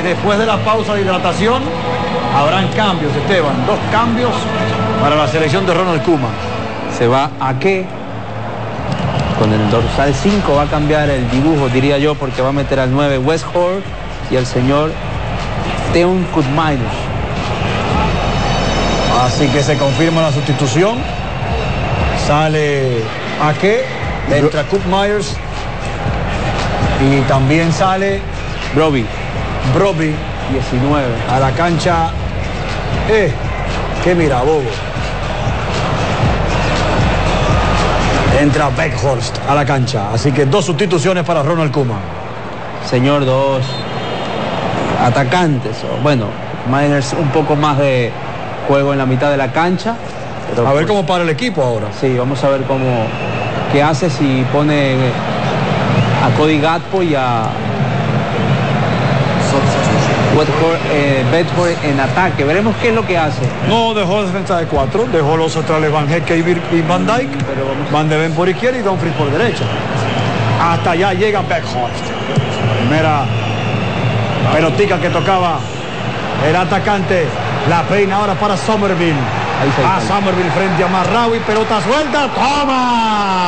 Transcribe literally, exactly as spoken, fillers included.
después de la pausa de hidratación habrán cambios, Esteban. Dos cambios para la selección de Ronald Koeman. Se va a qué. Con el dorsal cinco va a cambiar el dibujo, diría yo, porque va a meter al nueve Wes Hort y al señor Teun Koopmeiners. Así que se confirma la sustitución. Sale a qué. Entra Koopmeiners. Y también sale Brobbey. Brobbey. diecinueve. A la cancha. Eh, qué mira, bobo. Entra Beckhorst a la cancha. Así que dos sustituciones para Ronald Koeman. Señor, dos atacantes. Bueno, Miners un poco más de juego en la mitad de la cancha. Pero a ver pues, cómo para el equipo ahora. Sí, vamos a ver cómo qué hace si pone a Cody Gakpo y a eh, Bedford en ataque. Veremos qué es lo que hace. No dejó defensa de cuatro, dejó los centrales Van Hecke y Van Dijk, Van de Ven por izquierda y Dumfries por derecha. Hasta allá llega Beckhorst. Primera pelotica que tocaba el atacante. La peina ahora para Somerville. A Somerville frente a Marraoui, pelota suelta, ¡toma!